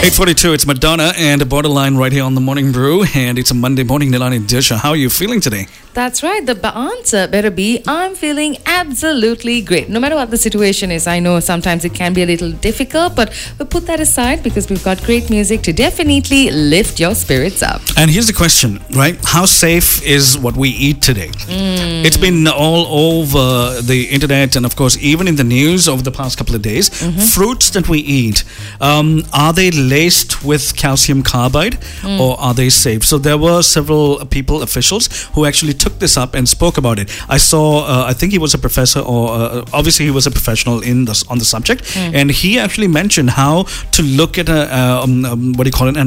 8:42, it's Madonna and Borderline right here on the Morning Brew, and it's a Monday morning. Nilani Disha, how are you feeling today? That's right. The answer better be, I'm feeling absolutely great. No matter what the situation is, I know sometimes it can be a little difficult, but we'll put that aside because we've got great music to definitely lift your spirits up. And here's the question, right? How safe is what we eat today? It's been all over the internet and, of course, even in the news over the past couple of days. Fruits that we eat, are they laced with calcium carbide or are they safe? So there were several people, officials, who actually took this up and spoke about it. I saw, I think he was a professor, or obviously he was a professional on the subject, and he actually mentioned how to look at a what do you call it, a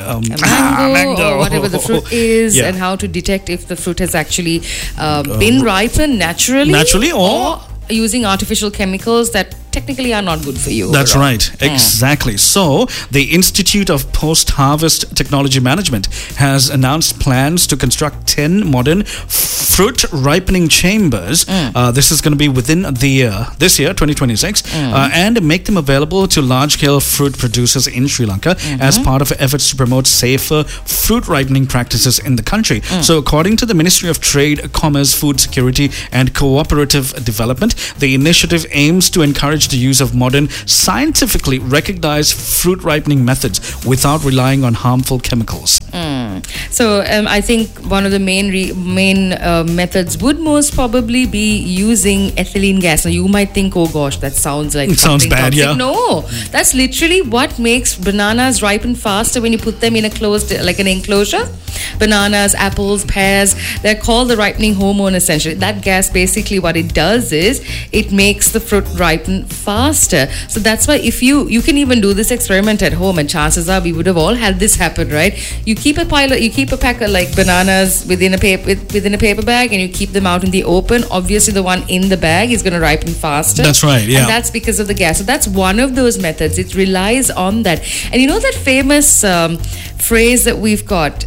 mango, or whatever the fruit is, and how to detect if the fruit has actually been ripened naturally or using artificial chemicals that technically are not good for you. That's right. Exactly. So, the Institute of Post-Harvest Technology Management has announced plans to construct 10 modern fruit ripening chambers. This is going to be within this year, 2026, and make them available to large-scale fruit producers in Sri Lanka as part of efforts to promote safer fruit ripening practices in the country. So, according to the Ministry of Trade, Commerce, Food Security and Cooperative Development, the initiative aims to encourage the use of modern, scientifically recognized fruit ripening methods without relying on harmful chemicals. So I think one of the main methods would most probably be using ethylene gas. Now you might think, oh gosh, that sounds like it sounds bad, toxic. yeah. No, that's literally what makes bananas ripen faster when you put them in a closed, like an enclosure. Bananas, apples, pears, they're called the ripening hormone essentially. That gas, basically what it does is it makes the fruit ripen faster. So that's why if you can even do this experiment at home, and chances are we would have all had this happen, right? You keep a pack of like bananas within a paper bag, and you keep them out in the open. Obviously the one in the bag is going to ripen faster. That's right, yeah. And that's because of the gas. So that's one of those methods. It relies on that. And you know that famous phrase that we've got,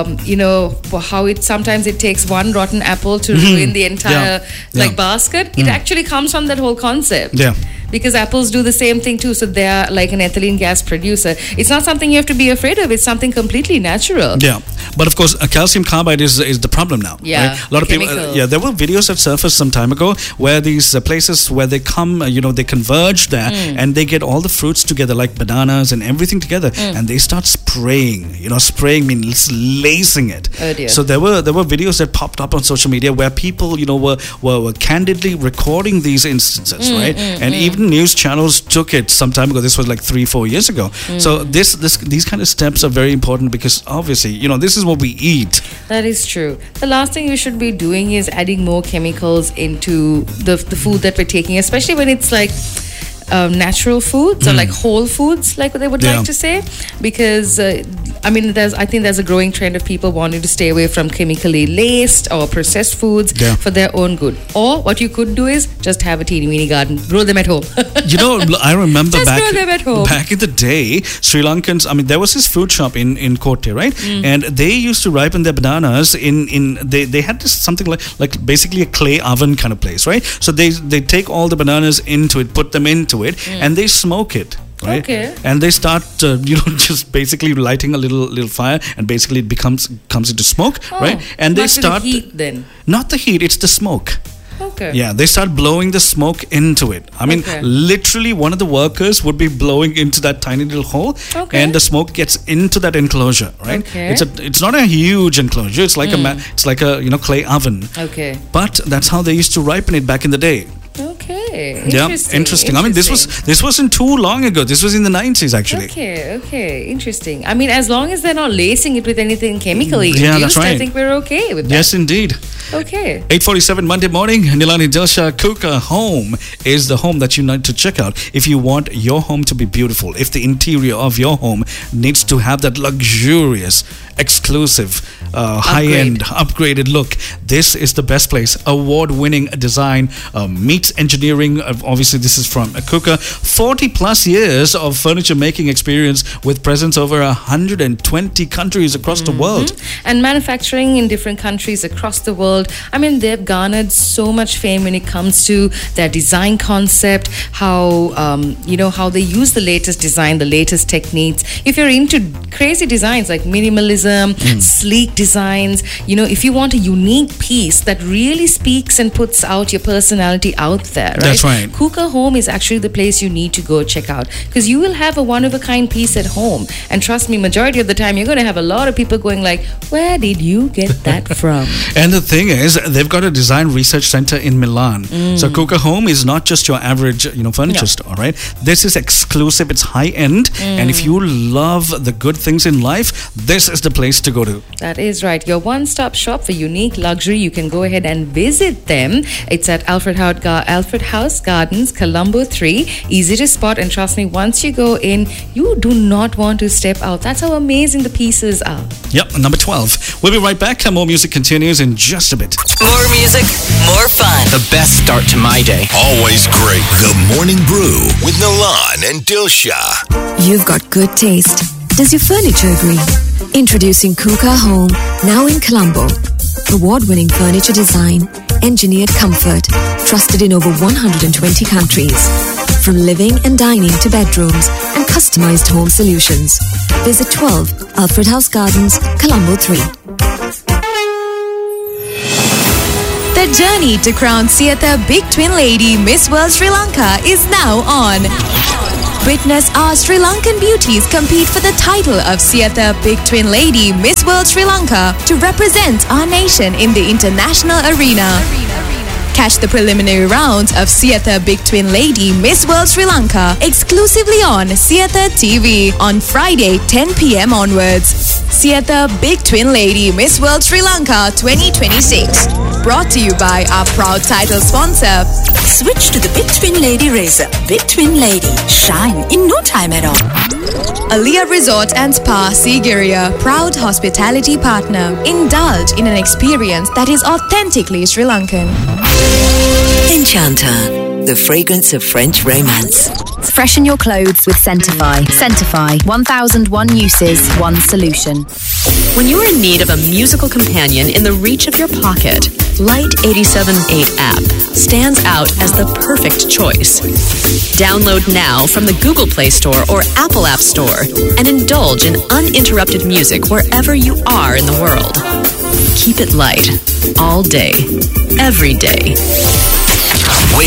how sometimes it takes one rotten apple to ruin the entire basket. It actually comes from that whole concept. Yeah. Because apples do the same thing too. So they are like an ethylene gas producer. It's not something you have to be afraid of. It's something completely natural. Yeah. But of course, calcium carbide is the problem now. Yeah. Right? A lot of people. There were videos that surfaced some time ago where these places where they come, they converge there and they get all the fruits together, like bananas and everything together, and they start spraying. Spraying means lacing it. Oh dear. So there were videos that popped up on social media where people, were candidly recording these instances, right? And even news channels took it some time ago. This was like 3-4 years ago. So these kind of steps are very important because obviously, this is what we eat. That is true. The last thing we should be doing is adding more chemicals into the food that we're taking, especially when it's like natural foods or like whole foods, like what they would like to say, because I think there's a growing trend of people wanting to stay away from chemically laced or processed foods for their own good. Or what you could do is just have a teeny weeny garden, grow them at home. I remember grow them at home. back in the day, Sri Lankans, there was this fruit shop in Kotte, right? And they used to ripen their bananas they had this something like basically a clay oven kind of place, right? So they take all the bananas into it, put them into it, and they smoke it. Right? Okay. And they start, just basically lighting a little fire, and basically it comes into smoke, right? And they start the heat then. Not the heat; it's the smoke. Okay. Yeah, they start blowing the smoke into it. Literally, one of the workers would be blowing into that tiny little hole, and the smoke gets into that enclosure. Right? Okay. It's not a huge enclosure. It's like a clay oven. Okay. But that's how they used to ripen it back in the day. Okay. Interesting. This wasn't too long ago. This was in the 90s, actually. Okay. Interesting. As long as they're not lacing it with anything chemically induced, that's right. I think we're okay with that. Yes, indeed. Okay. 8:47 Monday morning. Nilani Dilsha Kuka Home is the home that you need to check out if you want your home to be beautiful. If the interior of your home needs to have that luxurious, exclusive, high-end, upgraded look, this is the best place. Award-winning design meets engineering. Obviously, this is from Kuka. 40 plus years of furniture making experience with presence over 120 countries across the world. And manufacturing in different countries across the world. They've garnered so much fame when it comes to their design concept, how they use the latest design, the latest techniques. If you're you're into crazy designs like minimalism, sleek designs, if you want a unique piece that really speaks and puts out your personality out there, right? That's right. Kuka Home is actually the place you need to go check out, because you will have a one-of-a-kind piece at home. And trust me, majority of the time, you're going to have a lot of people going like, where did you get that from? And the thing is, they've got a design research center in Milan. So Kuka Home is not just your average, furniture store, right? This is exclusive. It's high end, and if you love the good things in life, this is the place to go to. That is right. Your one-stop shop for unique luxury. You can go ahead and visit them. It's at Alfred House Gardens, Colombo 3. Easy to spot, and trust me, once you go in, you do not want to step out. That's how amazing the pieces are. Yep, number 12. We'll be right back. More music continues in just a bit. More music, more fun. The best start to my day. Always great. The Morning Brew with Nalan and Dilsha. You've got good taste. Does your furniture agree? Introducing Kuka Home, now in Colombo. Award-winning furniture design, engineered comfort, trusted in over 120 countries. From living and dining to bedrooms and customized home solutions. Visit 12 Alfred House Gardens, Colombo 3. The journey to crown Siatha Big Twin Lady Miss World Sri Lanka is now on. Witness our Sri Lankan beauties compete for the title of Siatha Big Twin Lady Miss World Sri Lanka to represent our nation in the international arena. Catch the preliminary rounds of Siatha Big Twin Lady Miss World Sri Lanka exclusively on Siatha TV on Friday 10 p.m. onwards. Siatha Big Twin Lady Miss World Sri Lanka 2026. Brought to you by our proud title sponsor. Switch to the Big Twin Lady razor. Big Twin Lady. Shine in no time at all. Aliyah Resort and Spa Sigiriya, proud hospitality partner. Indulge in an experience that is authentically Sri Lankan. Enchanta, the fragrance of French romance. Freshen your clothes with Scentifi. Scentifi, 1001 uses, one solution. When you're in need of a musical companion in the reach of your pocket, Light 87.8 app stands out as the perfect choice. Download now from the Google Play Store or Apple App Store and indulge in uninterrupted music wherever you are in the world. Keep it light, all day, every day.